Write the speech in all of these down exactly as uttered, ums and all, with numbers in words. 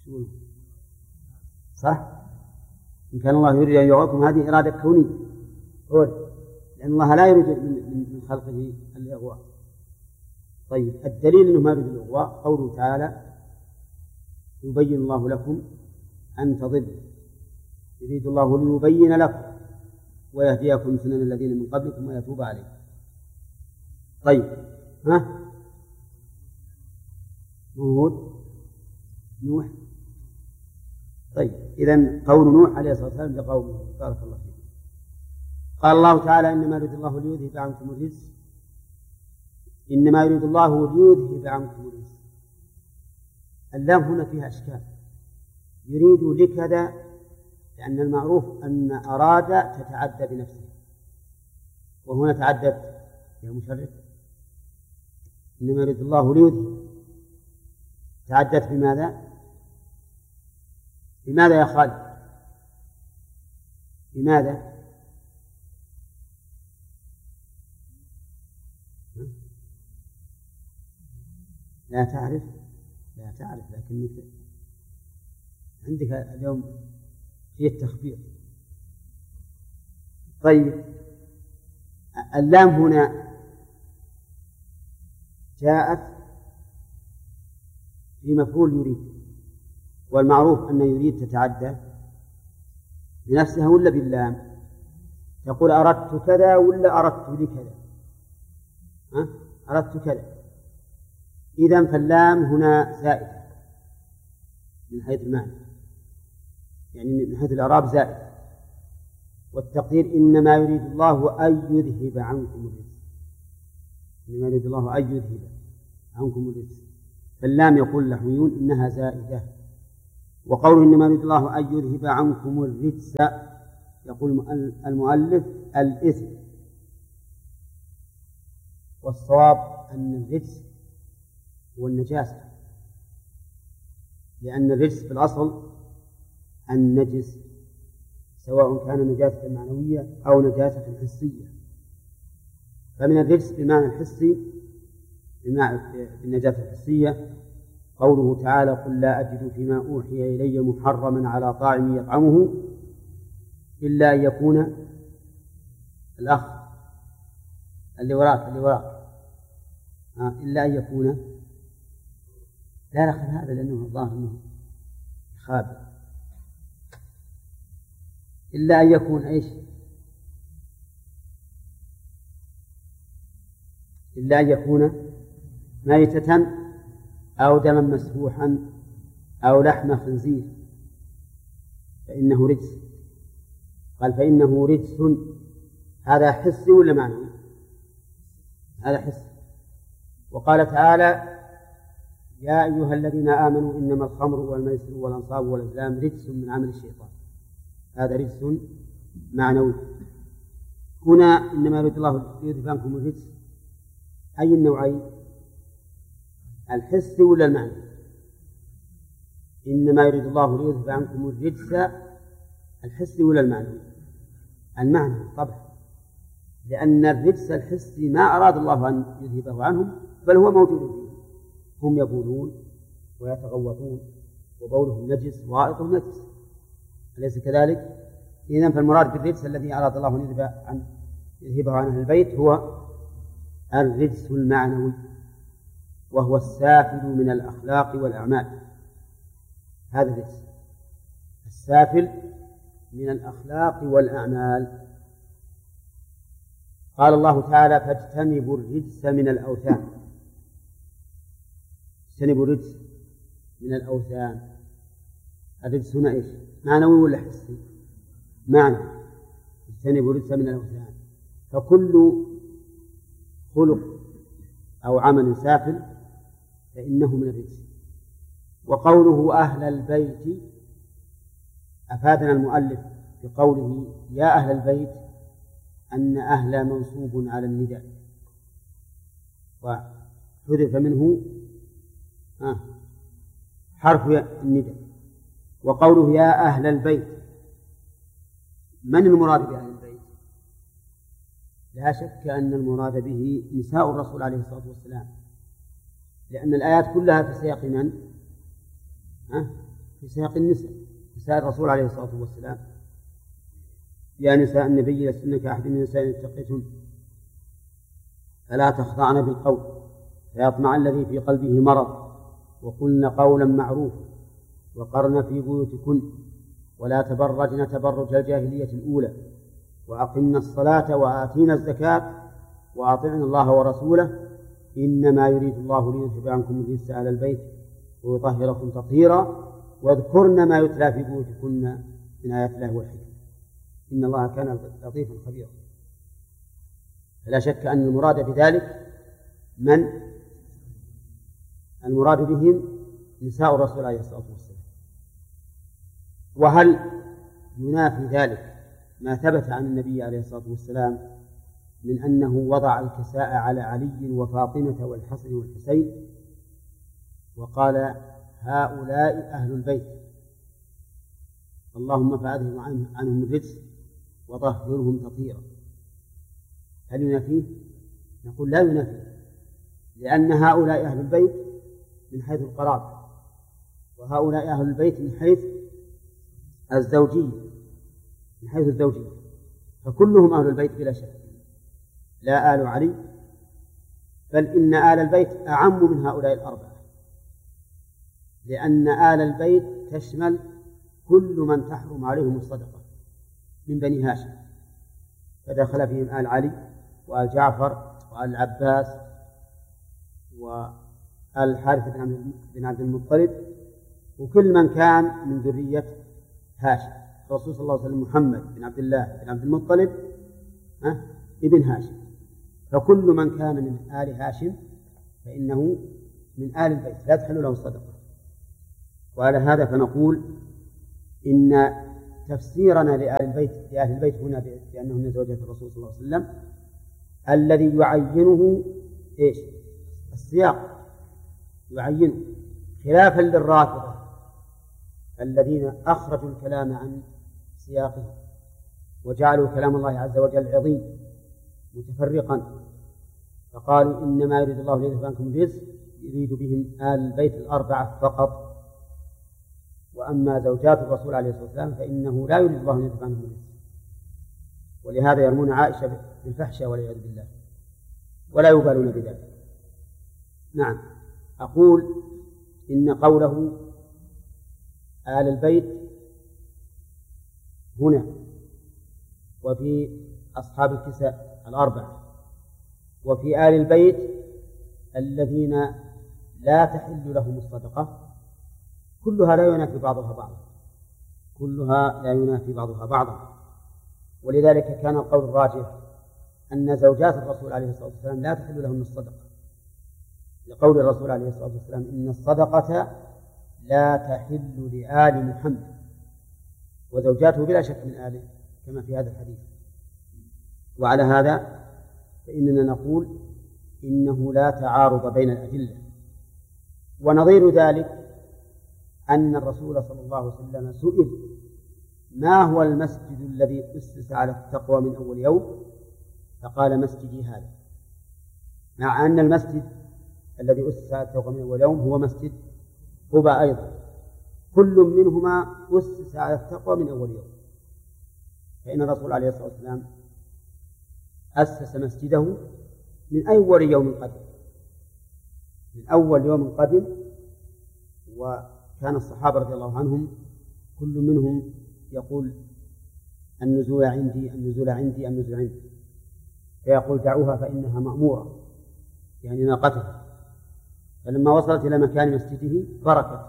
صح؟ إن كان الله يريد أن يغويكم هذه إرادة كونية، لأن الله لا يريد من خلقه الإغواء. طيب الدليل أنه ما يريد الإغواء قوله تعالى يبين الله لكم أن تضلوا، يريد الله ليبين لكم ويهديكم سنن الذين من قبلكم ويتوب عليكم. طيب ها نوح نوح طيب إذن قول نوح عليه الصلاة والسلام لقومه بارك الله فيكم. قال الله تعالى إنما يريد الله ليذهب عنكم الرجس، إنما يريد الله ليذهب عنكم الرجس. اللام هنا فيها أشكال، يريد لكذا لأن المعروف أن أراد تتعدى بنفسه، وهنا تعدت يا مشرف. إنما يريد الله ليذهب تعدت بماذا؟ بماذا يا خالد؟ بماذا؟ لا تعرف لا تعرف لكنك عندك اليوم فيه التخبير. طيب اللام هنا جاءت في مفعول يريد، والمعروف أن يريد تتعدى بنفسها ولا باللام؟ تقول أردت كذا ولا أردت لكذا؟ ها؟ أردت كذا. إذن فاللام هنا زائدة من حيث المعنى، يعني من حيث الإعراب زائدة، والتقدير إنما يريد الله أن يذهب عنكم الرجس، إنما يريد الله أن يذهب عنكم الرجس، فاللام يقول النحويون إنها زائدة. وقوله إنما يريد الله أن يذهب عنكم الرجس يقول المؤلف الإثم، والصواب أن الرجس هو النجاسة، لأن الرجس في الأصل النجس سواء كان نجاسة معنوية أو نجاسة حسية. فمن الرجس بالمعنى الحسي بالنجاسة الحسية قوله تعالى قل لا أجد فيما أوحي إلي محرما على طاعم يطعمه إلا أن يكون الأخ اللي وراك اللي وراك آه إلا أن يكون لا نأخذ هذا لأنه الظاهر أنه خابئ. إلا أن يكون إيش؟ إلا أن يكون ميتة أو دما مسفوحا أو لحم خنزير فإنه رجس. قال فإنه رجس، هذا حسي ولا معنوي؟ هذا حسي. وقال تعالى يا أيها الذين آمنوا إنما الخمر والميسر والأنصاب والأزلام رجس من عمل الشيطان، هذا رجس معنوي. هنا إنما يريد الله ليذهب عنكم الرجس، أي النوعين؟ الحسي ولا المعنى؟ إنما يريد الله ليذهب عنكم الرجس الحسي ولا المعنى؟ المعنى طبعا، لأن الرجس الحسي ما أراد الله أن يذهبه عنهم بل هو موجود فيه، هم يبولون ويتغوطون وبولهم نجس وغائطهم نجس، أليس كذلك؟ إذن فالمراد بالرجس الذي أراد الله أن يذهب عن يذهبه عن أهل البيت هو الرجس المعنوي، وهو السافل من الأخلاق والأعمال. هذا الرجس السافل من الأخلاق والأعمال. قال الله تعالى فاجتنبوا الرجس من الأوثان، اجتنبوا الرجس من الأوثان. الرجس هنا إيش؟ معنوي ولا حسي؟ معنى. اجتنبوا الرجس من الأوثان، فكل خلق أو عمل سافل فإنه من الرجس. وقوله أهل البيت أفادنا المؤلف بقوله يا أهل البيت أن أهل منصوب على النداء وحذف منه حرف النداء. وقوله يا أهل البيت من المراد بأهل البيت؟ لا شك أن المراد به نساء الرسول عليه الصلاة والسلام، لأن الآيات كلها في سياق من؟ في سياق النساء، نساء الرسول عليه الصلاة والسلام: يا نساء النبي لستن كأحد من النساء إن اتقيتن فلا تخضعن بالقول فيطمع الذي في قلبه مرض وقلن قولا معروفا وقرن في بيوتكن ولا تبرجن تبرج الجاهلية الأولى وأقمنا الصلاة وآتينا الزكاة وأطعنا الله ورسوله إنما يريد الله ليذهب عنكم الرجس أهل البيت ويطهركم تطهيرا واذكرن ما يتلى في بيوتكن من آيات الله والحكمة إن الله كان لطيفا خبيرا. فلا شك أن المراد بذلك من المراد بهم نساء الرسول عليه الصلاة والسلام. وهل ينافي ذلك ما ثبت عن النبي عليه الصلاة والسلام من أنه وضع الكساء على علي وفاطمة والحسن والحسين وقال هؤلاء أهل البيت اللهم فأذهب عنهم الرجس وطهرهم تطهيرا؟ هل ينافيه؟ نقول لا ينافيه، لأن هؤلاء أهل البيت من حيث القرابة وهؤلاء أهل البيت من حيث الزوجية من حيث الزوجية فكلهم أهل البيت بلا شك، لا آل علي، بل إن آل البيت أعم من هؤلاء الأربعة، لأن آل البيت تشمل كل من تحرم عليهم الصدقة من بني هاشم، فدخل فيهم آل علي وآل جعفر وآل العباس وآل الحارث بن عبد المطلب وكل من كان من ذرية هاشم. الرسول صلى الله عليه وسلم محمد بن عبد الله بن عبد المطلب ابن هاشم، فكل من كان من آل هاشم فإنه من آل البيت لا تحل له الصدقة. وعلى هذا فنقول إن تفسيرنا لآل البيت لأهل البيت هنا بأنهم من زوجات الرسول صلى الله عليه وسلم الذي يعينه إيش؟ السياق يعينه، خلافا للرافضة الذين أخرجوا الكلام عن سياقه وجعلوا كلام الله عز وجل عظيم متفرقا، فقالوا إنما يريد الله ليذهب عنكم الرجس يريد بهم آل البيت الأربعة فقط، وأما زوجات الرسول عليه الصلاة والسلام فإنه لا يريد الله ليذهب عنهم الرجس، ولهذا يرمون عائشة بالفحشة والعياذ بالله ولا يبالون بذلك. نعم، أقول إن قوله آل البيت هنا وفي أصحاب الكساء الأربعة وفي آل البيت الذين لا تحل لهم الصدقة كلها لا ينافي بعضها بعضا كلها لا ينافي بعضها بعضا ولذلك كان القول الراجح أن زوجات الرسول عليه الصلاة والسلام لا تحل لهم الصدقة، لقول الرسول عليه الصلاة والسلام إن الصدقة لا تحل لآل محمد، وزوجاته بلا شك من آله كما في هذا الحديث. وعلى هذا فإننا نقول إنه لا تعارض بين الأدلة. ونظير ذلك أن الرسول صلى الله عليه وسلم سئل ما هو المسجد الذي أسس على التقوى من أول يوم؟ فقال مسجدي هذا، مع أن المسجد الذي أسس على التقوى من أول يوم هو مسجد قباء أيضا، كل منهما أسس على التقوى من أول يوم، فإن الرسول عليه الصلاة والسلام أسس مسجده من أول يوم قدم من أول يوم قدم وكان الصحابة رضي الله عنهم كل منهم يقول النزول عندي النزول عندي النزول عندي، فيقول دعوها فإنها مأمورة يعني ناقتها، فلما وصلت إلى مكان مسجده بركت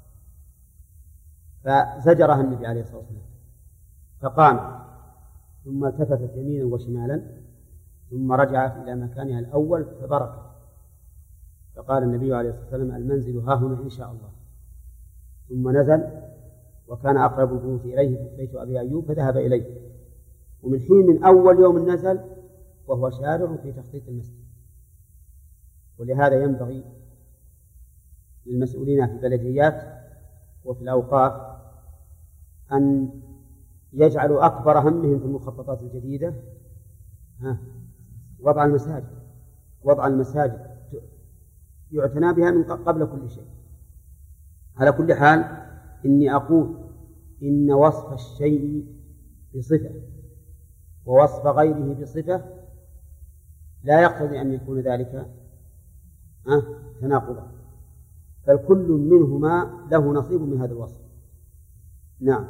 فزجرها النبي عليه الصلاة والسلام فقام ثم التفتت يمينا وشمالا ثم رجعت إلى مكانها الأول فبركت، فقال النبي عليه الصلاة والسلام المنزل ها هنا إن شاء الله، ثم نزل وكان أقرب البيوت إليه بيت أبي أيوب فذهب إليه، ومن حين من أول يوم نزل وهو شارع في تخطيط المسجد. ولهذا ينبغي للمسؤولين في البلديات وفي الأوقاف أن يجعلوا أكبر همهم في المخططات الجديدة ها وضع المساجد وضع المساجد يعتنى بها من قبل كل شيء. على كل حال إني أقول إن وصف الشيء بصفة ووصف غيره بصفة لا يقتضي أن يكون ذلك تناقضا، بل كل منهما له نصيب من هذا الوصف. نعم.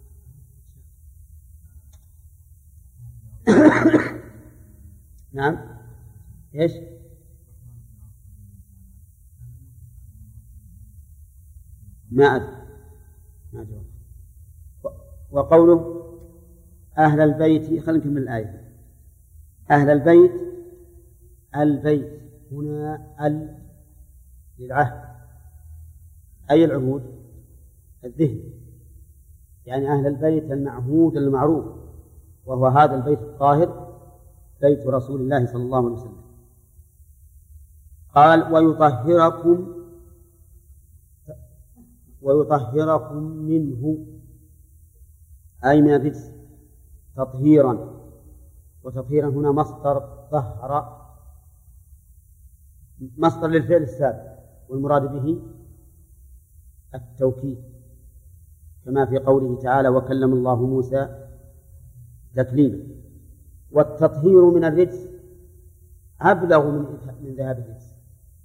نعم. إيش؟ ما أدري ما جواب. وقوله أهل البيت، خلينا نكمل الآية. أهل البيت، البيت هنا ال للعهد، أي العهود؟ الذهن، يعني أهل البيت المعهود المعروف، وهو هذا البيت الطاهر بيت رسول الله صلى الله عليه وسلم. قال ويطهركم ويطهركم منه، أي من الرجس تطهيرا. وتطهيرا هنا مصدر طهر، مصدر للفعل السابق، والمراد به التوكيد، كما في قوله تعالى وكلم الله موسى تكليما. والتطهير من الرجس أبلغ من ذهاب الرجس،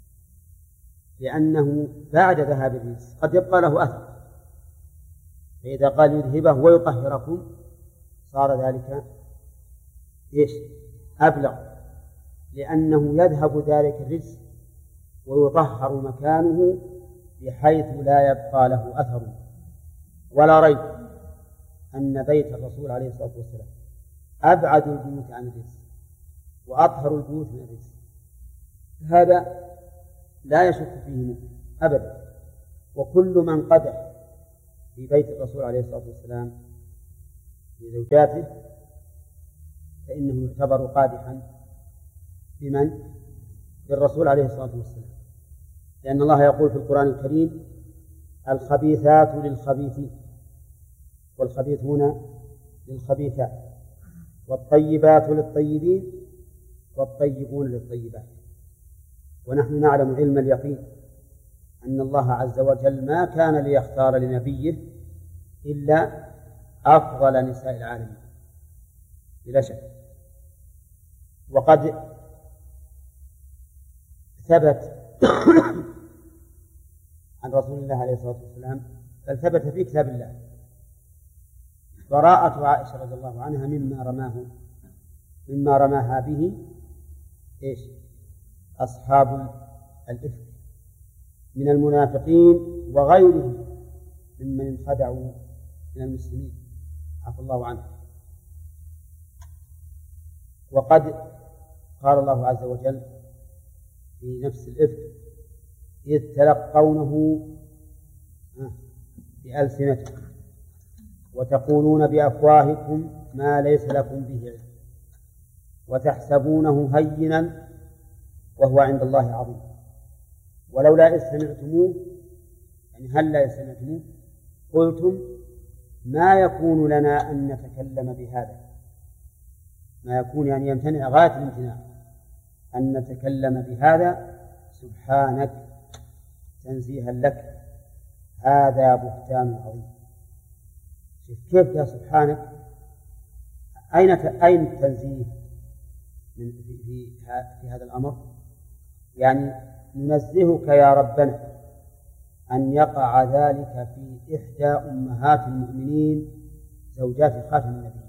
لأنه بعد ذهاب الرجس قد يبقى له أثر، فإذا قال يذهبه ويطهركم صار ذلك إيش؟ أبلغ، لأنه يذهب ذلك الرجس ويطهر مكانه بحيث لا يبقى له أثر. ولا ريب أن بيت الرسول عليه الصلاة والسلام أبعد البيوت عن الرجس وأطهر البيوت من الرجس، هذا لا يشك فيه أبدا. وكل من قدح في بيت الرسول عليه الصلاة والسلام في زوجاته فإنه يعتبر قادحا بمن؟ بالرسول عليه الصلاة والسلام، لأن الله يقول في القرآن الكريم الخبيثات للخبيثين، والخبيثون للخبيثات، والطيبات للطيبين، والطيبون للطيبات. ونحن نعلم علم اليقين أن الله عز وجل ما كان ليختار لنبيه إلا أفضل نساء العالمين بلا شك. وقد ثبت عن رسول الله عليه الصلاة والسلام، بل ثبت في كتاب الله براءة عائشة رضي الله عنها مما رماه مما رماها به إيش؟ أصحاب الإفك من المنافقين وغيرهم ممن انخدعوا من المسلمين، عفى الله عنه. وقد قال الله عز وجل في نفس الإفك إذ تلقونه بألسنتكم وتقولون بأفواهكم ما ليس لكم به علم وتحسبونه هينا وهو عند الله عظيم ولولا إذ سمعتموه، يعني هلا إذ سمعتموه قلتم ما يكون لنا أن نتكلم بهذا، ما يكون يعني يمتنع غاية الامتناع أن نتكلم بهذا، سبحانك تنزيها لك، هذا بهتان عظيم. كيف يا سبحانك؟ أين أين التنزيه من في, في, في هذا الأمر؟ يعني ننزهك يا ربنا أن يقع ذلك في إحدى أمهات المؤمنين زوجات خاتم النبي،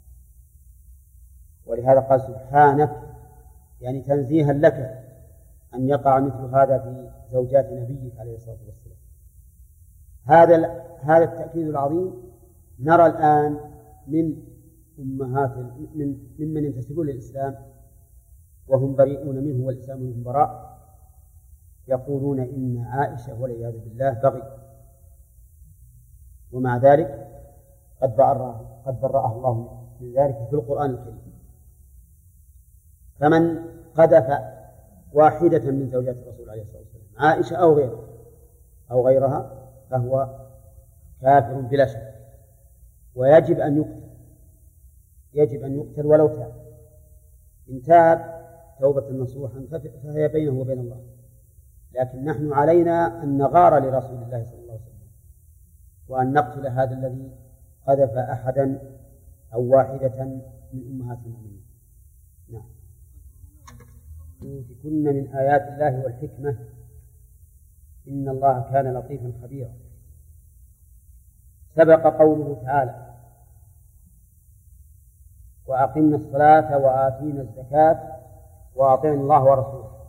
ولهذا قال سبحانك يعني تنزيها لك أن يقع مثل هذا في زوجات نبيك عليه الصلاة والسلام. هذا هذا التأكيد العظيم نرى الآن من أمهات من ممن ينتسبون للإسلام وهم بريئون منه والإسلام منهم براء، يقولون إن عائشة والعياذ بالله بغي، ومع ذلك قد برأها قد برأها الله من ذلك في القرآن الكريم. فمن قذف واحدة من زوجات الرسول عليه الصلاة والسلام عائشة أو غيرها أو غيرها فهو كافر بلا شك، ويجب أن يقتل، يجب أن يقتل ولو تاب. إن تاب توبة نصوحا فهي بينه وبين الله، لكن نحن علينا أن نغار لرسول الله صلى الله عليه وسلم وأن نقتل هذا الذي قذف أحدا أو واحدة من أمهات المؤمنين. نعم. يؤتكن من آيات الله والحكمة إن الله كان لطيفا خبيرا. سبق قوله تعالى وأقمنا الصلاة وآتينا الزكاة وأطعنا الله ورسوله،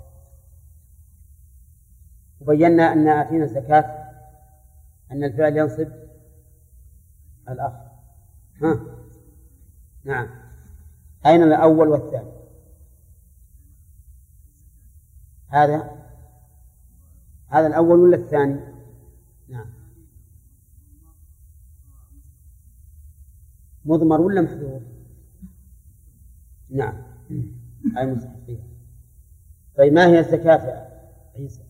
وبينا أن آتينا الزكاة أن الفعل ينصب الأخ. ها؟ نعم. أين الأول والثاني؟ هذا هذا الأول ولا الثاني؟ نعم. مضمر ولا محذوف؟ نعم. أي مستحقية. طيب ما هي الزكاة يا عيسى؟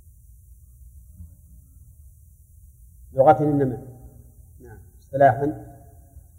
لغة إنما. نعم. اصطلاحا